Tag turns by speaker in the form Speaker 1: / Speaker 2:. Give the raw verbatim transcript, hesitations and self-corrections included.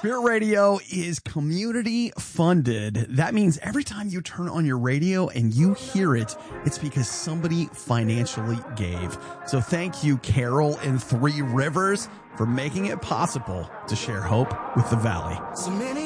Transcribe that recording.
Speaker 1: Spirit Radio is community funded. That means every time you turn on your radio and you hear it, it's because somebody financially gave. So thank you, Carol in Three Rivers, for making it possible to share hope with the Valley. So many